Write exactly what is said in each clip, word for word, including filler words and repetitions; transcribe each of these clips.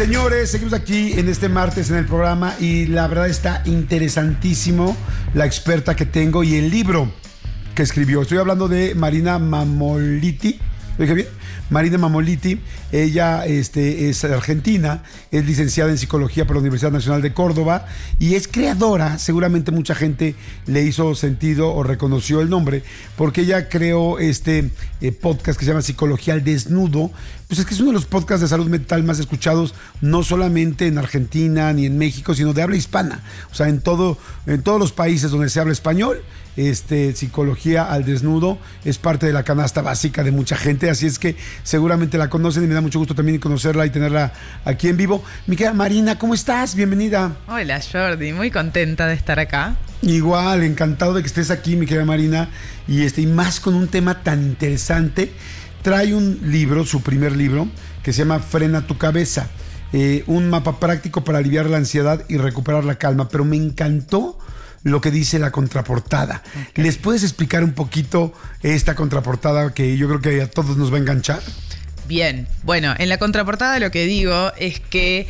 Señores, seguimos aquí en este martes en el programa y la verdad está interesantísimo la experta que tengo y el libro que escribió. Estoy hablando de Marina Mammoliti. ¿Lo dije bien? Marina Mammoliti, ella este, es argentina, es licenciada en psicología por la Universidad Nacional de Córdoba y es creadora, seguramente mucha gente le hizo sentido o reconoció el nombre, porque ella creó este eh, podcast que se llama Psicología al Desnudo. Pues es que es uno de los podcasts de salud mental más escuchados, no solamente en Argentina ni en México, sino de habla hispana. O sea, en todo, en todos los países donde se habla español, este, Psicología al Desnudo es parte de la canasta básica de mucha gente, así es que seguramente la conocen y me da mucho gusto también conocerla y tenerla aquí en vivo. Mi querida Marina, ¿cómo estás? Bienvenida. Hola Jordi, muy contenta de estar acá. Igual, encantado de que estés aquí, mi querida Marina, y, este, y más con un tema tan interesante. Trae un libro, su primer libro, que se llama Frena tu cabeza, eh, un mapa práctico para aliviar la ansiedad y recuperar la calma, pero me encantó lo que dice la contraportada. Okay. ¿Les puedes explicar un poquito esta contraportada que yo creo que a todos nos va a enganchar? Bien, bueno, en la contraportada lo que digo es que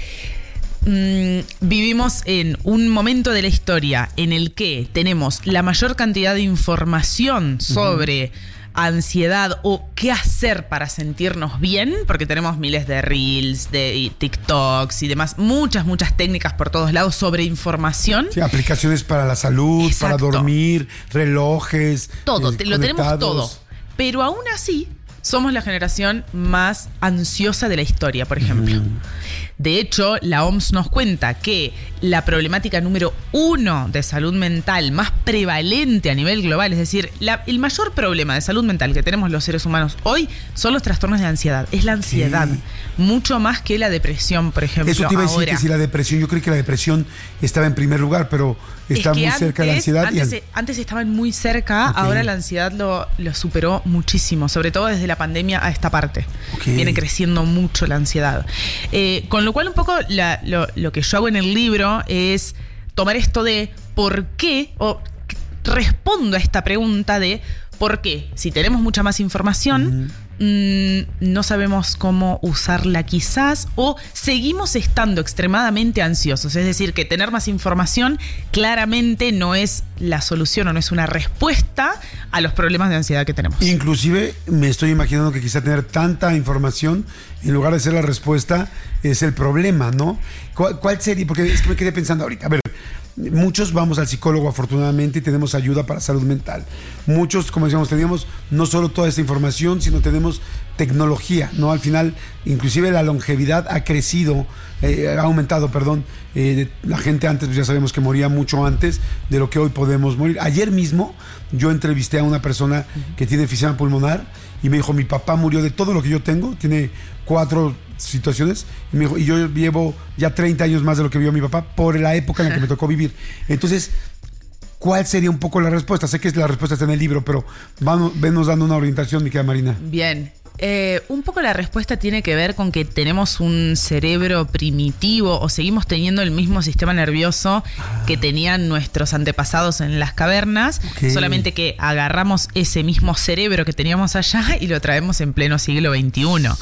mmm, vivimos en un momento de la historia en el que tenemos la mayor cantidad de información sobre uh-huh. ansiedad o qué hacer para sentirnos bien, porque tenemos miles de reels, de TikToks y demás, muchas, muchas técnicas por todos lados sobre información. Sí, aplicaciones para la salud, Exacto. para dormir, relojes. Todo, eh, lo tenemos todo. Pero aún así, somos la generación más ansiosa de la historia, por ejemplo. Mm. De hecho, la O M S nos cuenta que la problemática número uno de salud mental más prevalente a nivel global, es decir, la, el mayor problema de salud mental que tenemos los seres humanos hoy son los trastornos de ansiedad. Es la ansiedad, sí. mucho más que la depresión, por ejemplo. Eso te iba a decir ahora. que si la depresión, yo creí que la depresión estaba en primer lugar, pero está es muy antes, cerca de la ansiedad. Antes, y al... antes estaban muy cerca, okay. ahora la ansiedad lo, lo superó muchísimo, sobre todo desde la pandemia a esta parte. Okay. Viene creciendo mucho la ansiedad. Eh, con lo cual un poco la, lo, lo que yo hago en el libro es tomar esto de por qué, o respondo a esta pregunta de por qué, si tenemos mucha más información, uh-huh. mmm, no sabemos cómo usarla quizás, o seguimos estando extremadamente ansiosos. Es decir, que tener más información claramente no es la solución o no es una respuesta a los problemas de ansiedad que tenemos. Inclusive me estoy imaginando que quizá tener tanta información en lugar de ser la respuesta es el problema, ¿no? ¿Cuál, cuál sería? Porque es que me quedé pensando ahorita. A ver, muchos vamos al psicólogo afortunadamente y tenemos ayuda para salud mental. Muchos, como decíamos, teníamos no solo toda esta información, sino tenemos tecnología, ¿no? Al final, inclusive la longevidad ha crecido, eh, ha aumentado, perdón. Eh, la gente antes, pues ya sabemos que moría mucho antes de lo que hoy podemos morir. Ayer mismo yo entrevisté a una persona que tiene enfisema pulmonar y me dijo, mi papá murió de todo lo que yo tengo, tiene cuatro situaciones, y me dijo, y yo llevo ya treinta años más de lo que vio mi papá por la época en la que me tocó vivir. Entonces, ¿cuál sería un poco la respuesta? Sé que la respuesta está en el libro, pero vamos, venos dando una orientación, mi querida Marina. Bien. Eh, un poco la respuesta tiene que ver con que tenemos un cerebro primitivo o seguimos teniendo el mismo sistema nervioso ah. que tenían nuestros antepasados en las cavernas, okay. solamente que agarramos ese mismo cerebro que teníamos allá y lo traemos en pleno siglo veintiuno.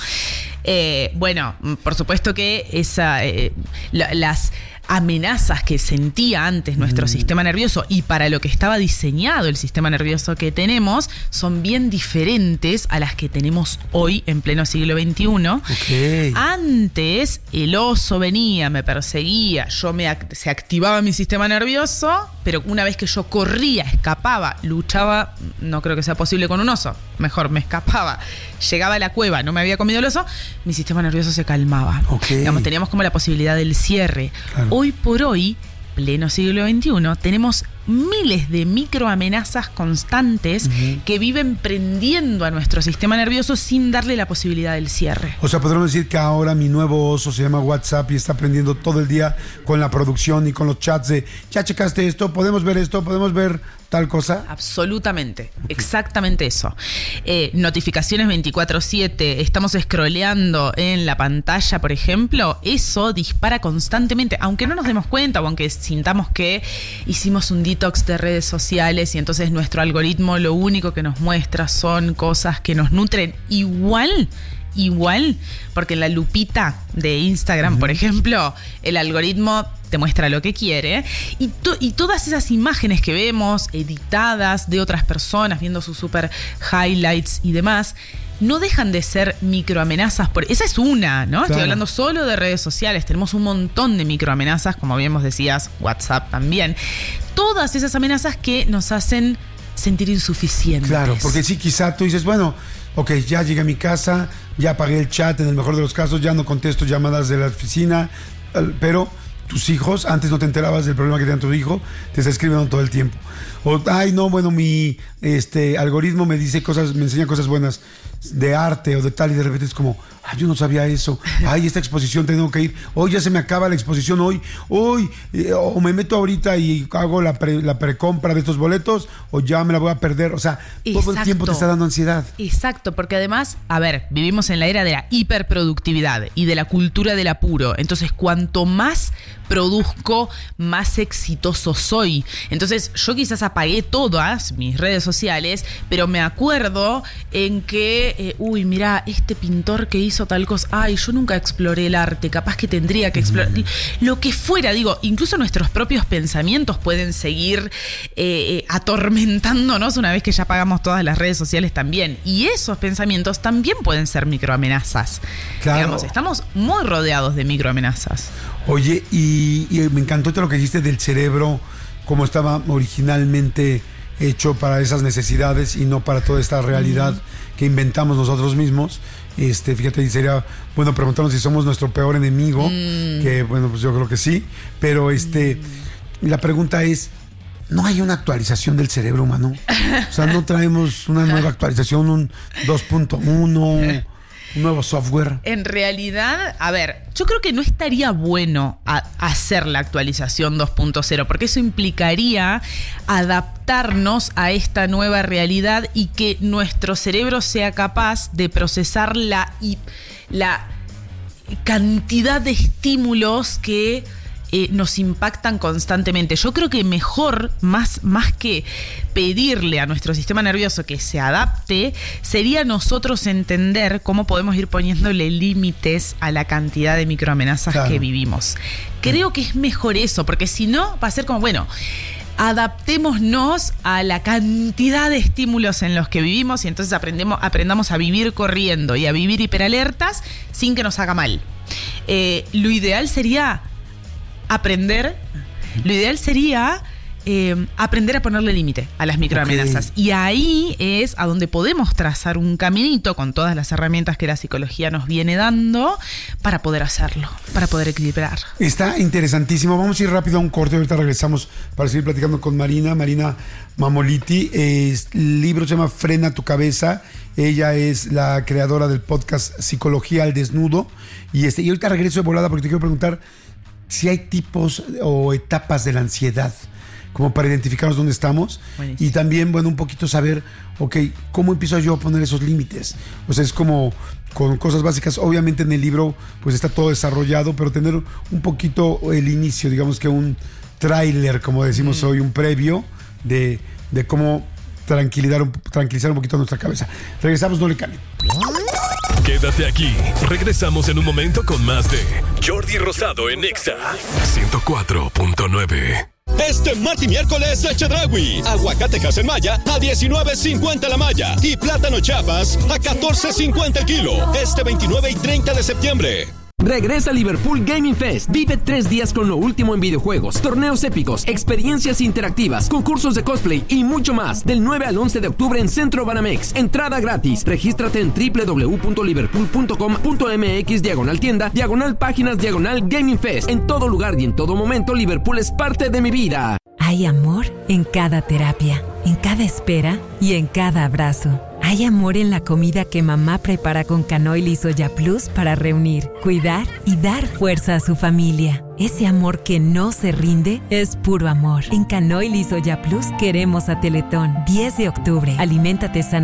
Eh, bueno, por supuesto que esa, eh, la, las amenazas que sentía antes nuestro mm. sistema nervioso y para lo que estaba diseñado el sistema nervioso que tenemos son bien diferentes a las que tenemos hoy en pleno siglo veintiuno. Okay. Antes el oso venía, me perseguía, yo me se activaba mi sistema nervioso, pero una vez que yo corría, escapaba, luchaba, no creo que sea posible con un oso, mejor me escapaba, llegaba a la cueva, no me había comido el oso, mi sistema nervioso se calmaba. Okay. Digamos, teníamos como la posibilidad del cierre. Claro. Hoy por hoy, pleno siglo veintiuno, tenemos miles de microamenazas constantes uh-huh. que viven prendiendo a nuestro sistema nervioso sin darle la posibilidad del cierre. O sea, podríamos decir que ahora mi nuevo oso se llama WhatsApp y está aprendiendo todo el día con la producción y con los chats de ya checaste esto, podemos ver esto, podemos ver tal cosa. Absolutamente, okay. exactamente eso. Eh, notificaciones veinticuatro siete, estamos scrolleando en la pantalla, por ejemplo, eso dispara constantemente, aunque no nos demos cuenta o aunque sintamos que hicimos un detox de redes sociales y entonces nuestro algoritmo lo único que nos muestra son cosas que nos nutren. Igual igual, porque en la lupita de Instagram, uh-huh. por ejemplo, el algoritmo te muestra lo que quiere, y, to- y todas esas imágenes que vemos editadas de otras personas, viendo sus super highlights y demás, no dejan de ser microamenazas. Por, esa es una, ¿no? Claro. Estoy hablando solo de redes sociales. Tenemos un montón de microamenazas, como bien vos decías, WhatsApp también. Todas esas amenazas que nos hacen sentir insuficientes. Claro, porque sí, quizá tú dices, bueno, ok, ya llegué a mi casa, ya apagué el chat en el mejor de los casos, ya no contesto llamadas de la oficina, pero tus hijos, antes no te enterabas del problema que tenía tu hijo, te está escribiendo todo el tiempo. O, ay, no, bueno, mi este algoritmo me dice cosas, me enseña cosas buenas de arte o de tal, y de repente es como, ay, yo no sabía eso, ay, esta exposición tengo que ir, hoy ya se me acaba la exposición, hoy, hoy, eh, o me meto ahorita y hago la, pre, la precompra de estos boletos, o ya me la voy a perder, o sea, Exacto. todo el tiempo te está dando ansiedad. Exacto, porque además, a ver, vivimos en la era de la hiperproductividad y de la cultura del apuro, entonces cuanto más produzco, más exitoso soy. Entonces yo quizás apagué todas mis redes sociales, pero me acuerdo en que, eh, uy, mira, este pintor que hizo tal cosa, ay, yo nunca exploré el arte, capaz que tendría que explorar. Mm. Lo que fuera, digo, incluso nuestros propios pensamientos pueden seguir eh, atormentándonos una vez que ya apagamos todas las redes sociales también. Y esos pensamientos también pueden ser microamenazas. Claro. Digamos, estamos muy rodeados de microamenazas. Oye, y, y me encantó todo lo que dijiste del cerebro, cómo estaba originalmente hecho para esas necesidades y no para toda esta realidad mm. que inventamos nosotros mismos. Este, fíjate, sería bueno preguntarnos si somos nuestro peor enemigo, mm. que bueno, pues yo creo que sí, pero este, mm. la pregunta es, ¿no hay una actualización del cerebro humano? O sea, ¿no traemos una nueva actualización, un dos punto uno... un nuevo software? En realidad, a ver, yo creo que no estaría bueno a, a hacer la actualización dos punto cero, porque eso implicaría adaptarnos a esta nueva realidad y que nuestro cerebro sea capaz de procesar la, la cantidad de estímulos que Eh, nos impactan constantemente. Yo creo que mejor, más, más que pedirle a nuestro sistema nervioso que se adapte, sería nosotros entender cómo podemos ir poniéndole límites a la cantidad de microamenazas claro. que vivimos. Creo que es mejor eso, porque si no, va a ser como, bueno, adaptémonos a la cantidad de estímulos en los que vivimos y entonces aprendemos, aprendamos a vivir corriendo y a vivir hiperalertas sin que nos haga mal. Eh, lo ideal sería aprender, lo ideal sería eh, aprender a ponerle límite a las microamenazas. Okay. Y ahí es a donde podemos trazar un caminito con todas las herramientas que la psicología nos viene dando para poder hacerlo, para poder equilibrar. Está interesantísimo. Vamos a ir rápido a un corte. Ahorita regresamos para seguir platicando con Marina, Marina Mammoliti. Eh, el libro se llama Frena tu cabeza. Ella es la creadora del podcast Psicología al Desnudo. Y, este, y ahorita regreso de volada porque te quiero preguntar si hay tipos o etapas de la ansiedad, como para identificarnos dónde estamos. Buenísimo. Y también, bueno, un poquito saber, ok, ¿cómo empiezo yo a poner esos límites? O sea, es como con cosas básicas. Obviamente en el libro pues está todo desarrollado, pero tener un poquito el inicio, digamos que un tráiler, como decimos mm. hoy, un previo de, de cómo tranquilizar un, tranquilizar un poquito nuestra cabeza. Regresamos, no le cambien. Quédate aquí. Regresamos en un momento con más de Jordi Rosado en Exa ciento cuatro punto nueve. Este martes y miércoles de Chedraui. Aguacate Maya a diecinueve cincuenta la malla y plátano Chiapas a catorce cincuenta el kilo. Este veintinueve y treinta de septiembre. Regresa Liverpool Gaming Fest. Vive tres días con lo último en videojuegos, torneos épicos, experiencias interactivas, concursos de cosplay y mucho más. Del nueve al once de octubre en Centro Banamex. Entrada gratis. Regístrate en doble u doble u doble u punto liverpool punto com punto m x diagonal tienda, diagonal páginas, diagonal Gaming Fest. En todo lugar y en todo momento, Liverpool es parte de mi vida. Hay amor en cada terapia, en cada espera y en cada abrazo. Hay amor en la comida que mamá prepara con Canoil y Soya Plus para reunir, cuidar y dar fuerza a su familia. Ese amor que no se rinde es puro amor. En Canoil y Soya Plus queremos a Teletón. diez de octubre. Aliméntate sana.